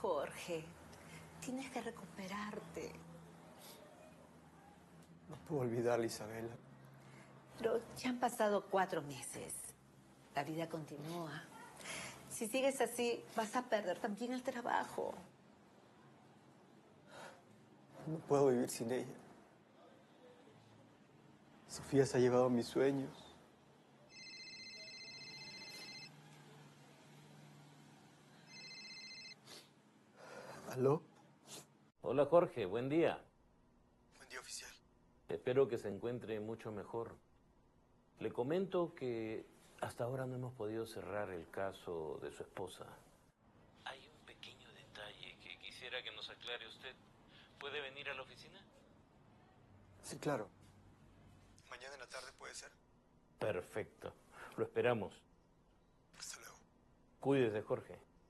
Jorge, tienes que recuperarte. No puedo olvidarla, Isabela. Pero ya han pasado 4 meses. La vida continúa. Si sigues así, vas a perder también el trabajo. No puedo vivir sin ella. Sofía se ha llevado mis sueños. ¿Aló? Hola Jorge, buen día. Buen día, oficial. Espero que se encuentre mucho mejor. Le comento que hasta ahora no hemos podido cerrar el caso de su esposa. Hay un pequeño detalle que quisiera que nos aclare usted. ¿Puede venir a la oficina? Sí, claro. ¿Mañana en la tarde puede ser? Perfecto. Lo esperamos. Hasta luego. Cuídese, Jorge.